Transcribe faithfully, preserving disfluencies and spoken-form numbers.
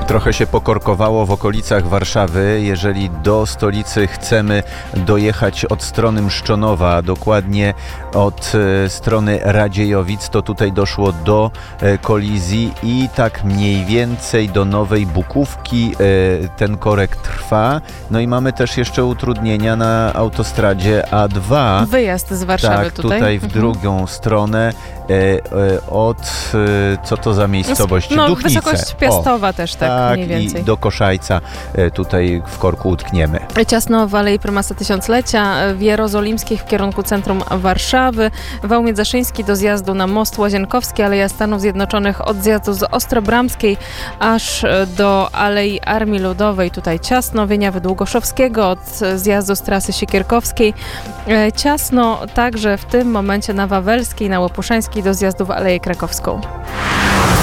Trochę się pokorkowało w okolicach Warszawy. Jeżeli do stolicy chcemy dojechać od strony Mszczonowa, dokładnie od e, strony Radziejowic, to tutaj doszło do e, kolizji i tak mniej więcej do Nowej Bukówki e, ten korek trwa. No i mamy też jeszcze utrudnienia na autostradzie A dwa. Wyjazd z Warszawy tak, tutaj. tutaj w mhm. drugą stronę e, e, od, e, co to za miejscowość? No, Duchnice. wysokość Piastowa O, też tak, tak, mniej więcej. i do Koszajca e, tutaj w korku utkniemy. Ciasno w Alei Prymasa Tysiąclecia, w Jerozolimskich w kierunku centrum Warszawy, wał Międzaszyński do zjazdu na Most Łazienkowski, Aleja Stanów Zjednoczonych od zjazdu z Ostrobramskiej aż do Alei Armii Ludowej, tutaj ciasno, Wieniawy Długoszowskiego od zjazdu z trasy Siekierkowskiej. Ciasno także w tym momencie na Wawelskiej, na Łopuszańskiej do zjazdu w Aleję Krakowską.